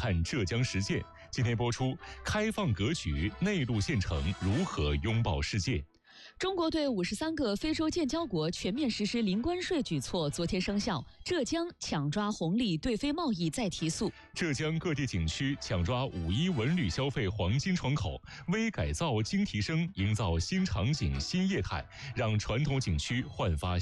看浙江实践。今天播出，开放格局，内陆县城如何拥抱世界？ 中国对53个非洲建交国全面实施零关税举措昨天生效，浙江抢抓红利，对非贸易再提速。 浙江各地景区抢抓5·1文旅消费黄金窗口，微改造精提升，营造新场景新业态，让传统景区焕发